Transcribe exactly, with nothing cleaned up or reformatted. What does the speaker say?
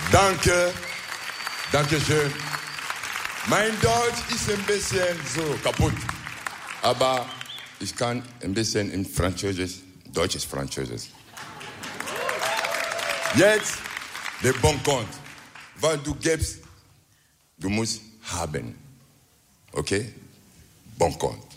Danke, danke schön. Mein Deutsch ist ein bisschen so kaputt, aber ich kann ein bisschen in Französisch, deutsches Französisch. Jetzt der Bon compte, weil du gibst, du musst haben, okay? Bon compte.